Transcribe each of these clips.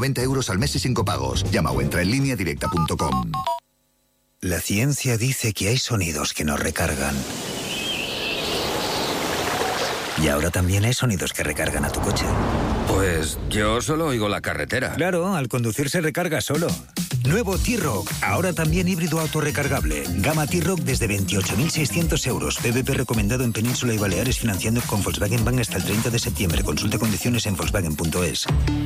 20 euros al mes y sin copagos. Llama o entra en lineadirecta.com. La ciencia dice que hay sonidos que nos recargan. Y ahora también hay sonidos que recargan a tu coche. Pues yo solo oigo la carretera. Claro, al conducir se recarga solo. Nuevo T-Roc, ahora también híbrido autorrecargable. Gama T-Roc desde 28.600 euros. PVP recomendado en Península y Baleares, financiando con Volkswagen Bank hasta el 30 de septiembre. Consulta condiciones en Volkswagen.es.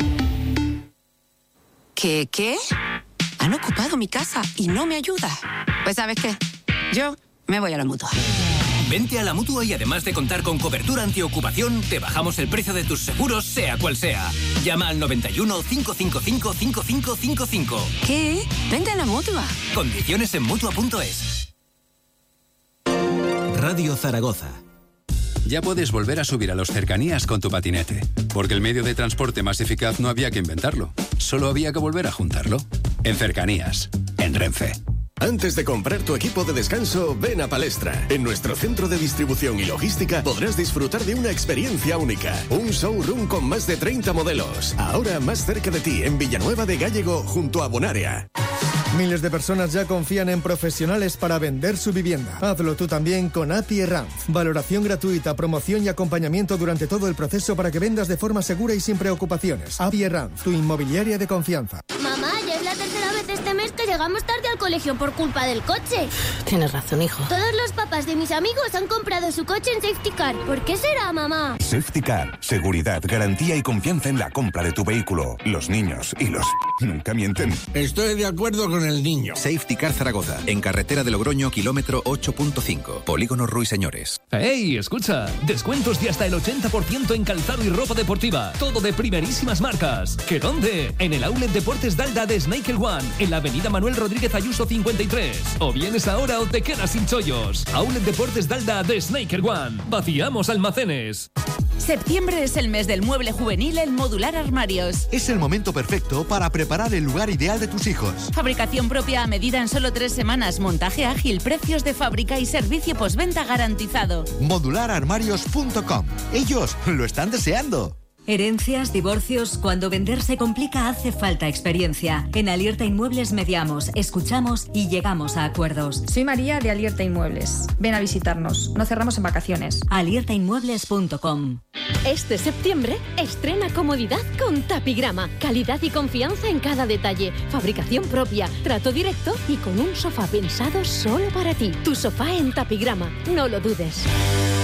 ¿Qué? Han ocupado mi casa y no me ayuda. Pues ¿sabes qué? Yo me voy a la Mutua. Vente a la Mutua y además de contar con cobertura antiocupación, te bajamos el precio de tus seguros, sea cual sea. Llama al 91 555 5555. ¿Qué? Vente a la Mutua. Condiciones en Mutua.es. Radio Zaragoza. Ya puedes volver a subir a los cercanías con tu patinete, porque el medio de transporte más eficaz no había que inventarlo, solo había que volver a juntarlo. En Cercanías, en Renfe. Antes de comprar tu equipo de descanso, ven a Palestra. En nuestro centro de distribución y logística podrás disfrutar de una experiencia única. Un showroom con más de 30 modelos. Ahora más cerca de ti, en Villanueva de Gállego, junto a Bonaria. Miles de personas ya confían en profesionales para vender su vivienda. Hazlo tú también con API Herranz. Valoración gratuita, promoción y acompañamiento durante todo el proceso para que vendas de forma segura y sin preocupaciones. API Herranz, tu inmobiliaria de confianza. Mamá, ya es la tercera vez este mes que llegamos tarde al colegio por culpa del coche. Tienes razón, hijo. Todos los papás de mis amigos han comprado su coche en Safety Car. ¿Por qué será, mamá? Safety Car. Seguridad, garantía y confianza en la compra de tu vehículo. Los niños y los... nunca mienten. Estoy de acuerdo con el niño. Safety Car Zaragoza, en carretera de Logroño, kilómetro 8.5. Polígono Ruiseñores. ¡Ey, escucha! Descuentos de hasta el 80% en calzado y ropa deportiva. Todo de primerísimas marcas. ¿Qué dónde? En el Outlet Deportes Dalda de Snake One, en la avenida Manuel Rodríguez Ayuso 53. O vienes ahora o te quedas sin chollos. Outlet Deportes Dalda de Snake One. Vaciamos almacenes. Septiembre es el mes del mueble juvenil en Modular Armarios. Es el momento perfecto para preparar el lugar ideal de tus hijos. Fabricación propia a medida en solo 3 semanas, montaje ágil, precios de fábrica y servicio postventa garantizado. Modulararmarios.com. Ellos lo están deseando. Herencias, divorcios, cuando vender se complica hace falta experiencia. En Alierta Inmuebles mediamos, escuchamos y llegamos a acuerdos. Soy María de Alierta Inmuebles. Ven a visitarnos, no cerramos en vacaciones. aliertainmuebles.com. Este septiembre estrena comodidad con Tapigrama. Calidad y confianza en cada detalle. Fabricación propia, trato directo y con un sofá pensado solo para ti. Tu sofá en Tapigrama, no lo dudes.